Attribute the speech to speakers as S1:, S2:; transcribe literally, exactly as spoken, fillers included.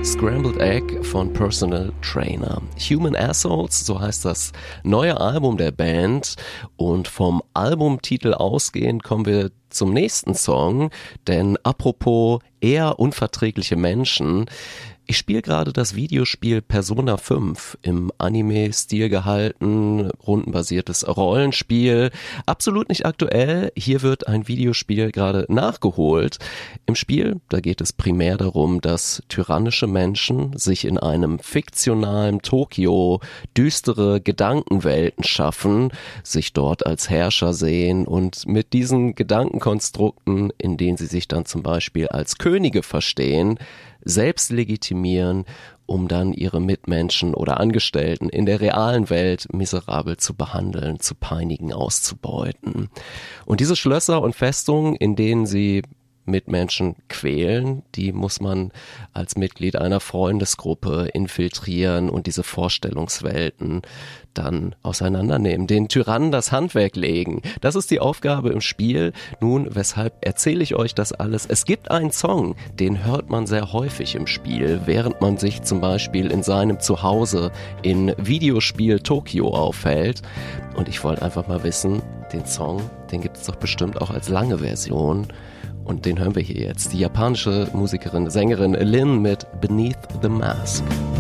S1: Scrambled Egg von Personal Trainer. Human Assholes, so heißt das neue Album der Band. Und vom Albumtitel ausgehend kommen wir zum nächsten Song, denn apropos eher unverträgliche Menschen, ich spiele gerade das Videospiel Persona fünf im Anime-Stil gehalten, rundenbasiertes Rollenspiel, absolut nicht aktuell. Hier wird ein Videospiel gerade nachgeholt. Im Spiel, da geht es primär darum, dass tyrannische Menschen sich in einem fiktionalen Tokio düstere Gedankenwelten schaffen, sich dort als Herrscher sehen und mit diesen Gedankenkonstrukten, in denen sie sich dann zum Beispiel als Könige verstehen, selbst legitimieren, um dann ihre Mitmenschen oder Angestellten in der realen Welt miserabel zu behandeln, zu peinigen, auszubeuten. Und diese Schlösser und Festungen, in denen sie Mitmenschen quälen, die muss man als Mitglied einer Freundesgruppe infiltrieren und diese Vorstellungswelten dann auseinandernehmen, den Tyrannen das Handwerk legen. Das ist die Aufgabe im Spiel. Nun, weshalb erzähle ich euch das alles? Es gibt einen Song, den hört man sehr häufig im Spiel, während man sich zum Beispiel in seinem Zuhause in Videospiel Tokio aufhält. Und ich wollte einfach mal wissen, den Song, den gibt es doch bestimmt auch als lange Version. Und den hören wir hier jetzt. Die japanische Musikerin, Sängerin Lin mit Beneath the Mask.